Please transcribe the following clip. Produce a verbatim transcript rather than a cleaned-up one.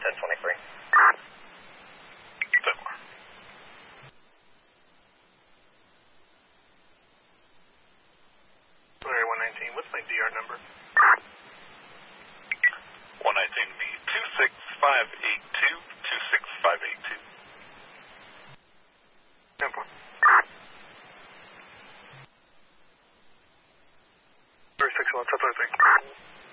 ten twenty-three. ten four. Alright, one nineteen, what's my D R number? one nineteen B two six five eight two, two six five eight two. ten four. three six one, ten twenty-three.